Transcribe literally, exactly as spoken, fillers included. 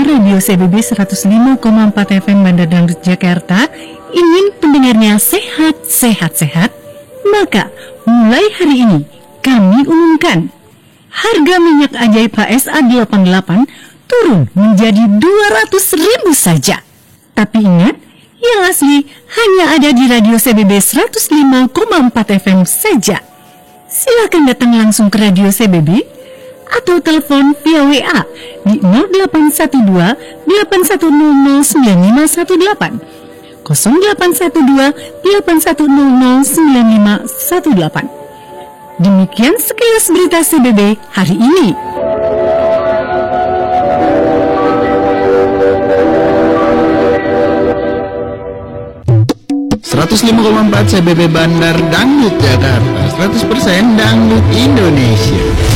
pendengar Radio C B B seratus lima koma empat F M Bandar Dangdut Jakarta ingin pendengarnya sehat, sehat, sehat, maka mulai hari ini kami umumkan harga minyak ajaib H S A delapan puluh delapan turun menjadi dua ratus ribu saja. Tapi ingat, yang asli hanya ada di Radio C B B seratus lima koma empat F M saja. Silakan datang langsung ke Radio C B B atau telepon via W A di nol delapan satu dua delapan satu nol nol sembilan lima satu delapan, nol delapan satu dua delapan satu nol nol sembilan lima satu delapan. Demikian sekilas berita C B B hari ini. seratus lima koma empat C B B Bandar Dangdut Jakarta, seratus persen Dangdut Indonesia.